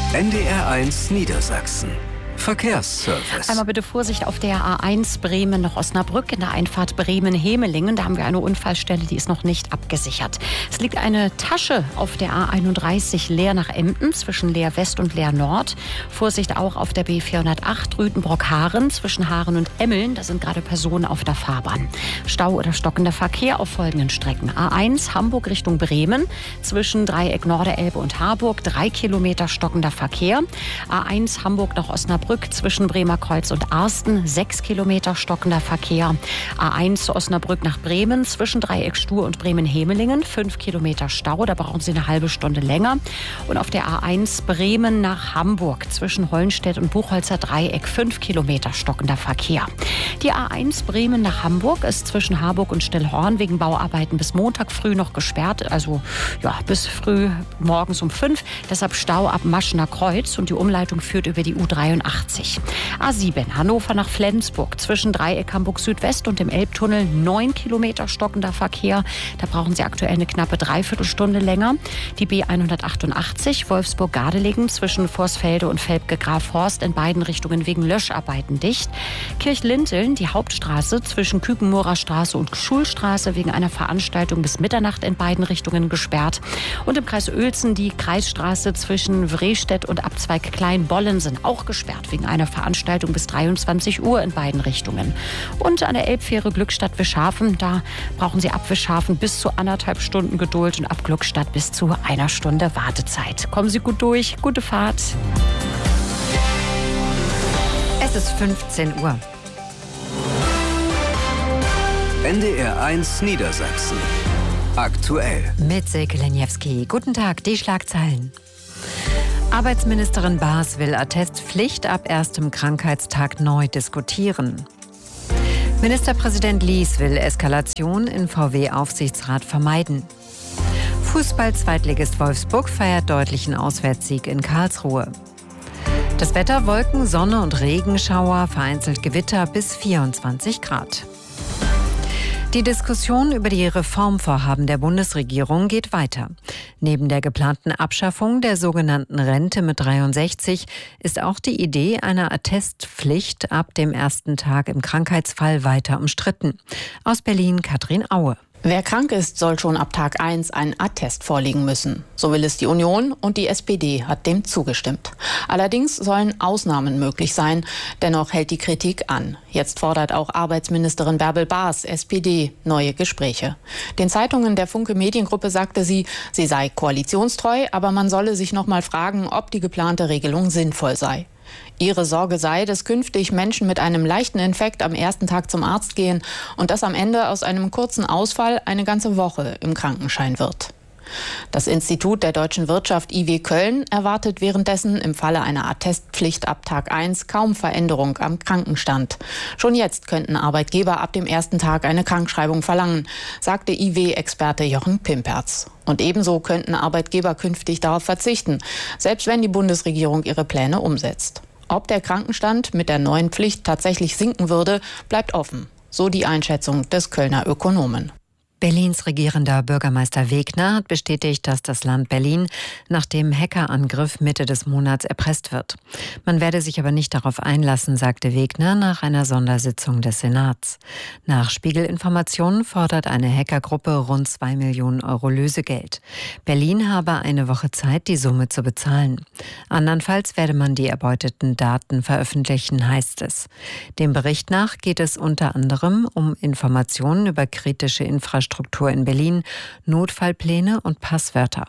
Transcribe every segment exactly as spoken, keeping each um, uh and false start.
N D R eins Niedersachsen. Verkehrsservice. Einmal bitte Vorsicht auf der A eins Bremen nach Osnabrück in der Einfahrt Bremen-Hemelingen. Da haben wir eine Unfallstelle, die ist noch nicht abgesichert. Es liegt eine Tasche auf der A einunddreißig Leer nach Emden zwischen Leer West und Leer Nord. Vorsicht auch auf der B vierhundertacht Rütenbrock-Haaren zwischen Haaren und Emmeln. Da sind gerade Personen auf der Fahrbahn. Stau oder stockender Verkehr auf folgenden Strecken. A eins Hamburg Richtung Bremen zwischen Dreieck Norderelbe und Harburg. Drei Kilometer stockender Verkehr. A eins Hamburg nach Osnabrück zwischen Bremerkreuz und Arsten, sechs Kilometer stockender Verkehr. A eins Osnabrück nach Bremen zwischen Dreieck Stur und Bremen-Hemelingen, fünf Kilometer Stau, da brauchen Sie eine halbe Stunde länger. Und auf der A eins Bremen nach Hamburg zwischen Hollenstedt und Buchholzer Dreieck, fünf Kilometer stockender Verkehr. Die A eins Bremen nach Hamburg ist zwischen Harburg und Stillhorn wegen Bauarbeiten bis Montag früh noch gesperrt, also ja, bis früh morgens um fünf. Deshalb Stau ab Maschener Kreuz und die Umleitung führt über die U dreiundachtzig. A sieben Hannover nach Flensburg zwischen Dreieck Hamburg Südwest und dem Elbtunnel, neun Kilometer stockender Verkehr. Da brauchen Sie aktuell eine knappe Dreiviertelstunde länger. Die B hundertachtundachtzig Wolfsburg-Gardelegen zwischen Vorsfelde und Velpke-Grafhorst in beiden Richtungen wegen Löscharbeiten dicht. Kirchlinteln, die Hauptstraße zwischen Kükenmoorer Straße und Schulstraße wegen einer Veranstaltung bis Mitternacht in beiden Richtungen gesperrt. Und im Kreis Uelzen die Kreisstraße zwischen Wrestedt und Abzweig Kleinbollen sind auch gesperrt wegen einer Veranstaltung bis dreiundzwanzig Uhr in beiden Richtungen. Und an der Elbfähre Glückstadt-Wischhafen, da brauchen Sie ab Wischhafen bis zu anderthalb Stunden Geduld und ab Glückstadt bis zu einer Stunde Wartezeit. Kommen Sie gut durch, gute Fahrt. Es ist fünfzehn Uhr. N D R eins Niedersachsen. Aktuell. Mit Silke Lenjewski. Guten Tag, die Schlagzeilen. Arbeitsministerin Baas will Attestpflicht ab erstem Krankheitstag neu diskutieren. Ministerpräsident Lies will Eskalation in V W-Aufsichtsrat vermeiden. Fußball-Zweitligist Wolfsburg feiert deutlichen Auswärtssieg in Karlsruhe. Das Wetter: Wolken, Sonne und Regenschauer, vereinzelt Gewitter bis vierundzwanzig Grad. Die Diskussion über die Reformvorhaben der Bundesregierung geht weiter. Neben der geplanten Abschaffung der sogenannten Rente mit dreiundsechzig ist auch die Idee einer Attestpflicht ab dem ersten Tag im Krankheitsfall weiter umstritten. Aus Berlin Katrin Aue. Wer krank ist, soll schon ab Tag eins einen Attest vorlegen müssen. So will es die Union und die S P D hat dem zugestimmt. Allerdings sollen Ausnahmen möglich sein. Dennoch hält die Kritik an. Jetzt fordert auch Arbeitsministerin Bärbel Baas, S P D, neue Gespräche. Den Zeitungen der Funke Mediengruppe sagte sie, sie sei koalitionstreu, aber man solle sich noch mal fragen, ob die geplante Regelung sinnvoll sei. Ihre Sorge sei, dass künftig Menschen mit einem leichten Infekt am ersten Tag zum Arzt gehen und dass am Ende aus einem kurzen Ausfall eine ganze Woche im Krankenschein wird. Das Institut der deutschen Wirtschaft I W Köln erwartet währenddessen im Falle einer Attestpflicht ab Tag eins kaum Veränderung am Krankenstand. Schon jetzt könnten Arbeitgeber ab dem ersten Tag eine Krankschreibung verlangen, sagte I W-Experte Jochen Pimperz. Und ebenso könnten Arbeitgeber künftig darauf verzichten, selbst wenn die Bundesregierung ihre Pläne umsetzt. Ob der Krankenstand mit der neuen Pflicht tatsächlich sinken würde, bleibt offen. So die Einschätzung des Kölner Ökonomen. Berlins regierender Bürgermeister Wegner hat bestätigt, dass das Land Berlin nach dem Hackerangriff Mitte des Monats erpresst wird. Man werde sich aber nicht darauf einlassen, sagte Wegner nach einer Sondersitzung des Senats. Nach Spiegelinformationen fordert eine Hackergruppe rund zwei Millionen Euro Lösegeld. Berlin habe eine Woche Zeit, die Summe zu bezahlen. Andernfalls werde man die erbeuteten Daten veröffentlichen, heißt es. Dem Bericht nach geht es unter anderem um Informationen über kritische Infrastruktur Struktur in Berlin, Notfallpläne und Passwörter.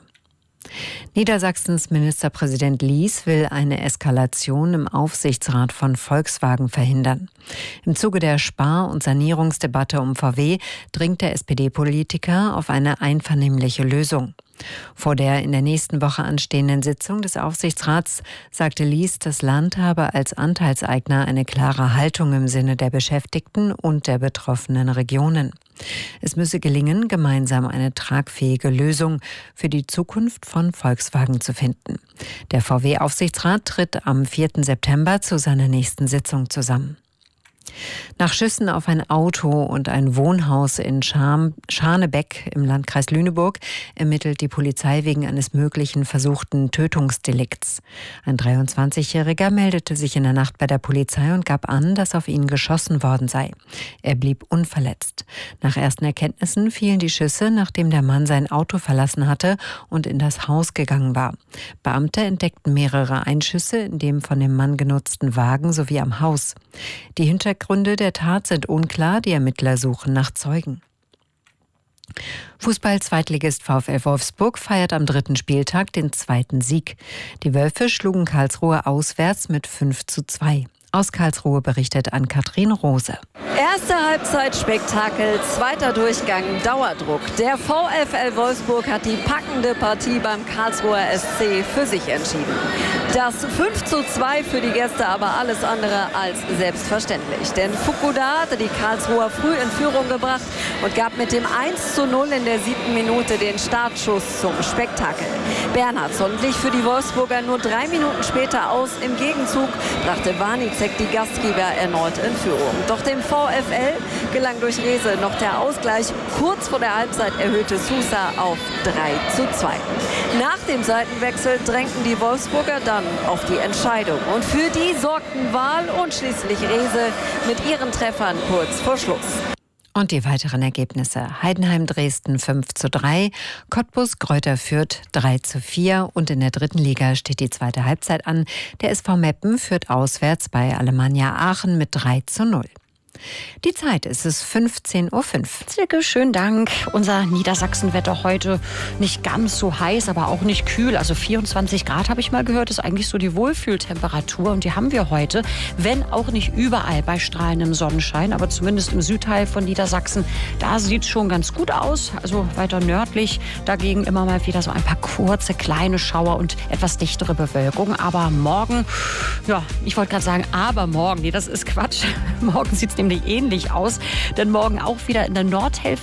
Niedersachsens Ministerpräsident Lies will eine Eskalation im Aufsichtsrat von Volkswagen verhindern. Im Zuge der Spar- und Sanierungsdebatte um V W dringt der S P D-Politiker auf eine einvernehmliche Lösung. Vor der in der nächsten Woche anstehenden Sitzung des Aufsichtsrats sagte Lies, das Land habe als Anteilseigner eine klare Haltung im Sinne der Beschäftigten und der betroffenen Regionen. Es müsse gelingen, gemeinsam eine tragfähige Lösung für die Zukunft von Volkswagen zu finden. Der V W-Aufsichtsrat tritt am vierten September zu seiner nächsten Sitzung zusammen. Nach Schüssen auf ein Auto und ein Wohnhaus in Scham, Scharnebeck im Landkreis Lüneburg ermittelt die Polizei wegen eines möglichen versuchten Tötungsdelikts. Ein dreiundzwanzigjähriger meldete sich in der Nacht bei der Polizei und gab an, dass auf ihn geschossen worden sei. Er blieb unverletzt. Nach ersten Erkenntnissen fielen die Schüsse, nachdem der Mann sein Auto verlassen hatte und in das Haus gegangen war. Beamte entdeckten mehrere Einschüsse in dem von dem Mann genutzten Wagen sowie am Haus. Die Hintergründe der Tat sind unklar, die Ermittler suchen nach Zeugen. Fußball-Zweitligist VfL Wolfsburg feiert am dritten Spieltag den zweiten Sieg. Die Wölfe schlugen Karlsruhe auswärts mit fünf zu zwei. Aus Karlsruhe berichtet Ann-Kathrin Rose. Erste Halbzeit Spektakel, zweiter Durchgang Dauerdruck. Der VfL Wolfsburg hat die packende Partie beim Karlsruher S C für sich entschieden. Das fünf zu zwei für die Gäste aber alles andere als selbstverständlich. Denn Fukuda hatte die Karlsruher früh in Führung gebracht und gab mit dem eins zu null in der siebten Minute den Startschuss zum Spektakel. Bernhardsson glich für die Wolfsburger nur drei Minuten später aus. Im Gegenzug brachte Wanicek die Gastgeber erneut in Führung. Doch dem VfL gelang durch Rehse noch der Ausgleich. Kurz vor der Halbzeit erhöhte Sousa auf drei zu zwei. Nach dem Seitenwechsel drängten die Wolfsburger dann auf die Entscheidung. Und für die sorgten Wahl und schließlich Rehse mit ihren Treffern kurz vor Schluss. Und die weiteren Ergebnisse: Heidenheim Dresden fünf zu drei, Cottbus Greuther Fürth drei zu vier und in der dritten Liga steht die zweite Halbzeit an. Der S V Meppen führt auswärts bei Alemannia Aachen mit drei zu null. Die Zeit ist es fünfzehn Uhr fünf. Silke, schönen Dank. Unser Niedersachsenwetter heute nicht ganz so heiß, aber auch nicht kühl. Also vierundzwanzig Grad habe ich mal gehört, ist eigentlich so die Wohlfühltemperatur. Und die haben wir heute, wenn auch nicht überall bei strahlendem Sonnenschein, aber zumindest im Südteil von Niedersachsen. Da sieht es schon ganz gut aus. Also weiter nördlich dagegen immer mal wieder so ein paar kurze, kleine Schauer und etwas dichtere Bewölkung. Aber morgen, ja, ich wollte gerade sagen, aber morgen, nee, das ist Quatsch. Morgen sieht es nämlich ähnlich aus, denn morgen auch wieder in der Nordhälfte